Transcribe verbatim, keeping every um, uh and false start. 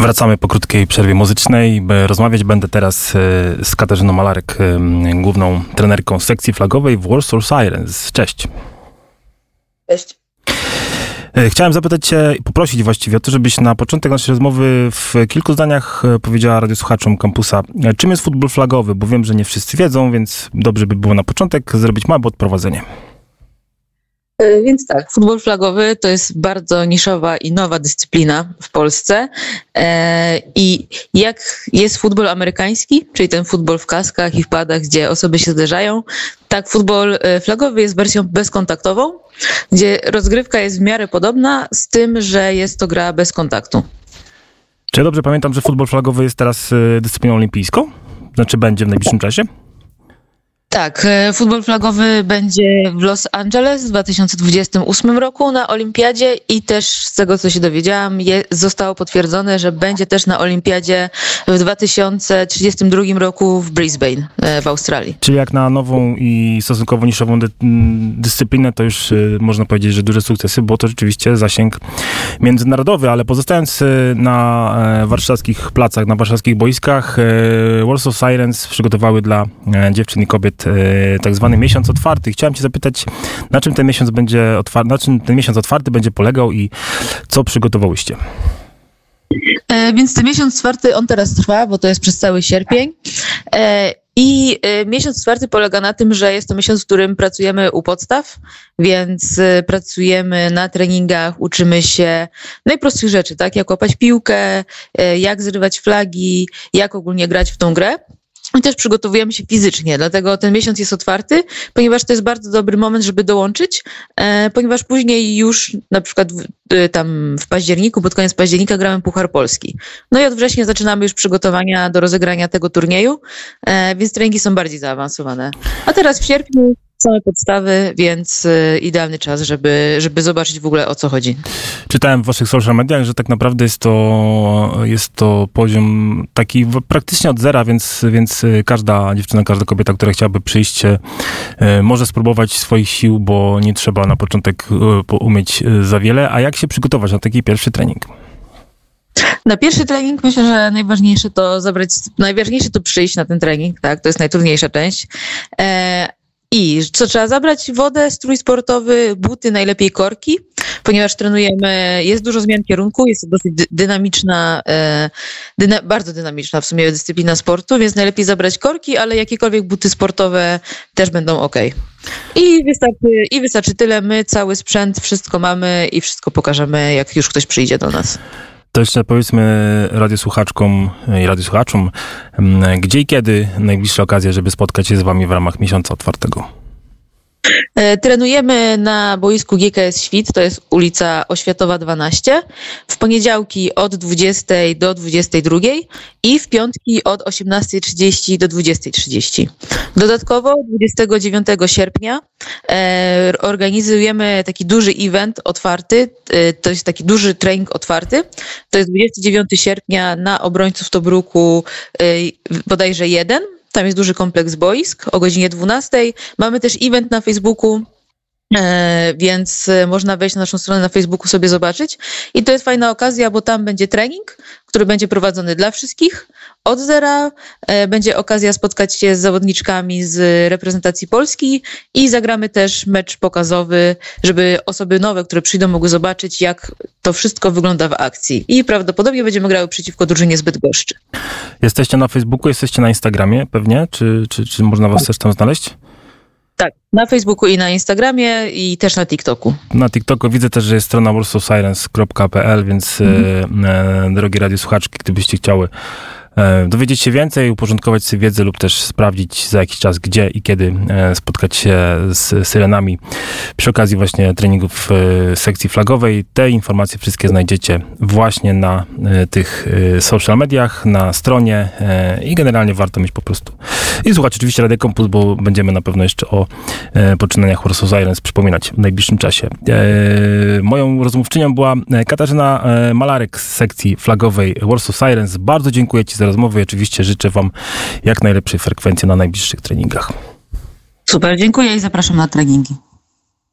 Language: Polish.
Wracamy po krótkiej przerwie muzycznej. Rozmawiać będę teraz z Katarzyną Malarek, główną trenerką sekcji flagowej w Warsaw Sirens. Cześć. Cześć. Chciałem zapytać cię, poprosić właściwie o to, żebyś na początek naszej rozmowy w kilku zdaniach powiedziała radiosłuchaczom kampusa, czym jest futbol flagowy, bo wiem, że nie wszyscy wiedzą, więc dobrze by było na początek zrobić małe odprowadzenie. Więc tak, futbol flagowy to jest bardzo niszowa i nowa dyscyplina w Polsce. I jak jest futbol amerykański, czyli ten futbol w kaskach i w padach, gdzie osoby się zderzają, tak futbol flagowy jest wersją bezkontaktową, gdzie rozgrywka jest w miarę podobna, z tym, że jest to gra bez kontaktu. Czy ja dobrze pamiętam, że futbol flagowy jest teraz dyscypliną olimpijską? Znaczy będzie w najbliższym czasie? Tak, futbol flagowy będzie w Los Angeles w dwa tysiące dwudziestym ósmym roku na olimpiadzie i też z tego, co się dowiedziałam, je, zostało potwierdzone, że będzie też na olimpiadzie w dwa tysiące trzydziestym drugim roku w Brisbane w Australii. Czyli jak na nową i stosunkowo niszową dy- dyscyplinę, to już y, można powiedzieć, że duże sukcesy, bo to rzeczywiście zasięg międzynarodowy, ale pozostając y, na y, warszawskich placach, na warszawskich boiskach, y, Warsaw Sirens przygotowały dla y, dziewczyn i kobiet tak zwany miesiąc otwarty. Chciałem cię zapytać, na czym ten miesiąc będzie otwarty, na czym ten miesiąc otwarty będzie polegał i co przygotowałyście? E, więc ten miesiąc otwarty, on teraz trwa, bo to jest przez cały sierpień. E, I e, miesiąc otwarty polega na tym, że jest to miesiąc, w którym pracujemy u podstaw, więc e, pracujemy na treningach, uczymy się najprostszych rzeczy, tak? Jak łapać piłkę, e, jak zrywać flagi, jak ogólnie grać w tą grę. I też przygotowujemy się fizycznie, dlatego ten miesiąc jest otwarty, ponieważ to jest bardzo dobry moment, żeby dołączyć, e, ponieważ później już na przykład w, e, tam w październiku, pod koniec października gramy Puchar Polski. No i od września zaczynamy już przygotowania do rozegrania tego turnieju, e, więc treningi są bardziej zaawansowane. A teraz w sierpniu same podstawy, więc y, idealny czas, żeby, żeby zobaczyć w ogóle, o co chodzi. Czytałem w waszych social mediach, że tak naprawdę jest to, jest to poziom taki praktycznie od zera, więc, więc każda dziewczyna, każda kobieta, która chciałaby przyjść, może spróbować swoich sił, bo nie trzeba na początek umieć za wiele. A jak się przygotować na taki pierwszy trening? Na pierwszy trening myślę, że najważniejsze to zabrać, najważniejsze to przyjść na ten trening, tak? To jest najtrudniejsza część. E- I co trzeba zabrać? Wodę, strój sportowy, buty, najlepiej korki, ponieważ trenujemy, jest dużo zmian kierunku, jest to dosyć dy- dynamiczna, e, dyna, bardzo dynamiczna w sumie dyscyplina sportu, więc najlepiej zabrać korki, ale jakiekolwiek buty sportowe też będą ok. I wystarczy, i wystarczy tyle, my cały sprzęt, wszystko mamy i wszystko pokażemy, jak już ktoś przyjdzie do nas. To jeszcze powiedzmy radiosłuchaczkom i radiosłuchaczom, gdzie i kiedy najbliższa okazja, żeby spotkać się z wami w ramach miesiąca otwartego? Trenujemy na boisku G K S Świt, to jest ulica Oświatowa dwanaście, w poniedziałki od dwudziestej do dwudziestej drugiej i w piątki od osiemnastej trzydzieści do dwudziestej trzydzieści. Dodatkowo dwudziestego dziewiątego sierpnia e, organizujemy taki duży event otwarty, e, to jest taki duży trening otwarty, to jest dwudziestego dziewiątego sierpnia na Obrońców Tobruku e, bodajże jeden. Tam jest duży kompleks boisk o godzinie dwunastej. Mamy też event na Facebooku, e, więc można wejść na naszą stronę na Facebooku, sobie zobaczyć. I to jest fajna okazja, bo tam będzie trening, który będzie prowadzony dla wszystkich od zera. E, będzie okazja spotkać się z zawodniczkami z reprezentacji Polski i zagramy też mecz pokazowy, żeby osoby nowe, które przyjdą, mogły zobaczyć, jak to wszystko wygląda w akcji. I prawdopodobnie będziemy grały przeciwko drużynie z Bydgoszczy. Jesteście na Facebooku, jesteście na Instagramie pewnie? Czy, czy, czy można was też tam znaleźć? Tak, na Facebooku i na Instagramie i też na TikToku. Na TikToku widzę też, że jest strona warsaw sirens kropka p l, więc mhm. e, drogie radiosłuchaczki, gdybyście chciały e, dowiedzieć się więcej, uporządkować sobie wiedzę lub też sprawdzić za jakiś czas, gdzie i kiedy e, spotkać się z Syrenami przy okazji właśnie treningów e, sekcji flagowej. Te informacje wszystkie znajdziecie właśnie na e, tych e, social mediach, na stronie e, i generalnie warto mieć po prostu i słuchać oczywiście Radio Campus, bo będziemy na pewno jeszcze o e, poczynaniach Warsaw Sirens przypominać w najbliższym czasie. E, moją rozmówczynią była Katarzyna e, Malarek z sekcji flagowej Warsaw Sirens. Bardzo dziękuję ci za rozmowę i oczywiście życzę wam jak najlepszej frekwencji na najbliższych treningach. Super, dziękuję i zapraszam na treningi.